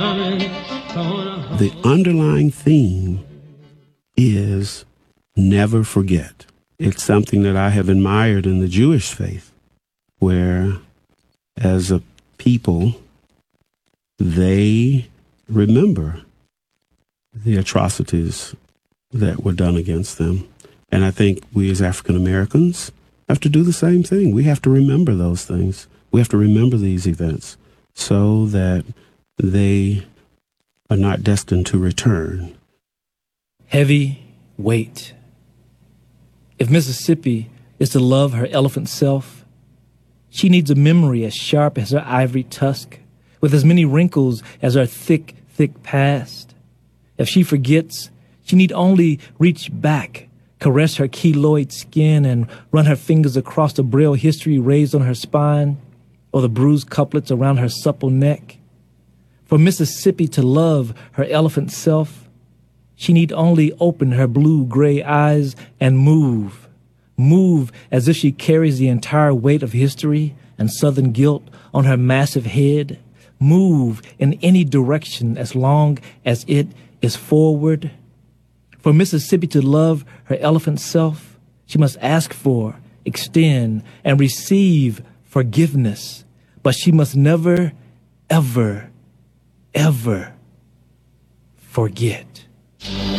The underlying theme is never forget. It's something that I have admired in the Jewish faith, where as a people, they remember the atrocities that were done against them. And I think we as African Americans have to do the same thing. We have to remember those things. We have to remember these events so that they are not destined to return. Heavy weight. If Mississippi is to love her elephant self, she needs a memory as sharp as her ivory tusk, with as many wrinkles as her thick, thick past. If she forgets, she need only reach back, caress her keloid skin, and run her fingers across the braille history raised on her spine, or the bruised couplets around her supple neck. For Mississippi to love her elephant self, she need only open her blue-gray eyes and move as if she carries the entire weight of history and Southern guilt on her massive head, move in any direction as long as it is forward. For Mississippi to love her elephant self, she must ask for, extend, and receive forgiveness, but she must never, ever, ever forget.